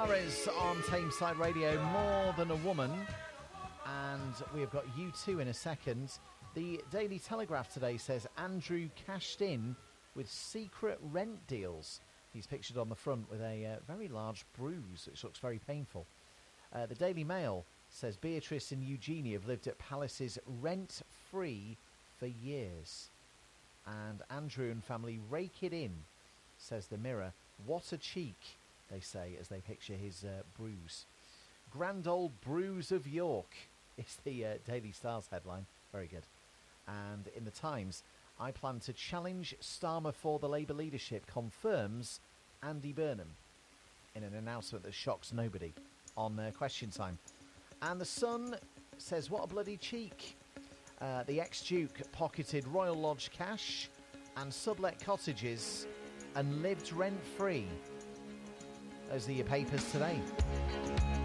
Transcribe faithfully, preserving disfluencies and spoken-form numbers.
Suarez on Tameside Radio, More Than a Woman. And we have got U two in a second. The Daily Telegraph today says Andrew cashed in with secret rent deals. He's pictured on the front with a uh, very large bruise, which looks very painful. Uh, the Daily Mail says Beatrice and Eugenie have lived at Palaces rent-free for years. And Andrew and family rake it in, says the Mirror. What a cheek, they say, as they picture his uh, bruise. Grand old bruise of York is the uh, Daily Star's headline. Very good. And in the Times, I plan to challenge Starmer for the Labour leadership, confirms Andy Burnham, in an announcement that shocks nobody on uh, Question Time. And the Sun says, what a bloody cheek. Uh, the ex-Duke pocketed Royal Lodge cash and sublet cottages and lived rent-free. Those are your papers today.